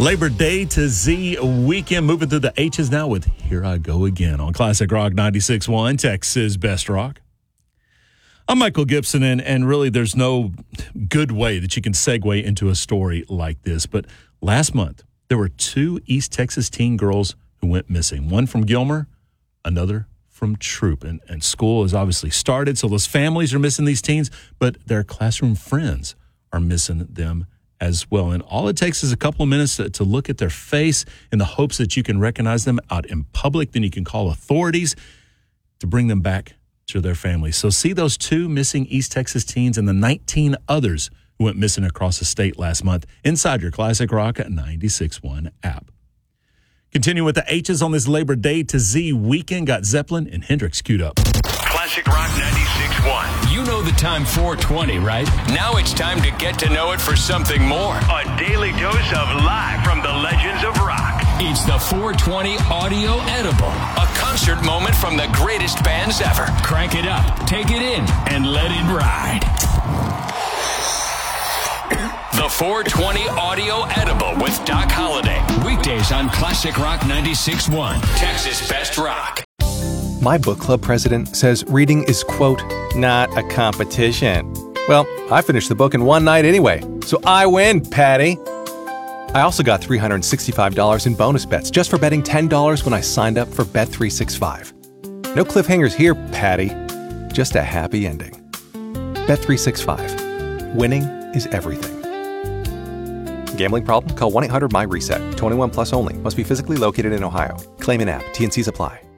Labor Day to Z weekend, moving through the H's now with Here I Go Again on Classic Rock 96.1, Texas Best Rock. I'm Michael Gibson, and really there's no good way that you can segue into a story like this. But last month, there were two East Texas teen girls who went missing. One from Gilmer, another from Troop. And school has obviously started, so those families are missing these teens, but their classroom friends are missing them as well. And all it takes is a couple of minutes to look at their face in the hopes that you can recognize them out in public. Then you can call authorities to bring them back to their families. So see those two missing East Texas teens and the 19 others who went missing across the state last month inside your Classic Rock 96.1 app. Continue with the H's on this Labor Day to Z weekend. Got Zeppelin and Hendrix queued up. Classic Rock 96.1. You know the time 420, right? Now it's time to get to know it for something more. A daily dose of live from the legends of rock. It's the 420 Audio Edible. A concert moment from the greatest bands ever. Crank it up, take it in, and let it ride. The 420 Audio Edible with Doc Holliday. Weekdays on Classic Rock 96.1. Texas Best Rock. My book club president says reading is, quote, not a competition. Well, I finished the book in one night anyway, so I win, Patty. I also got $365 in bonus bets just for betting $10 when I signed up for Bet365. No cliffhangers here, Patty. Just a happy ending. Bet365. Winning is everything. Gambling problem? Call 1-800-MY-RESET. 21 plus only. Must be physically located in Ohio. Claim in app. T&Cs apply.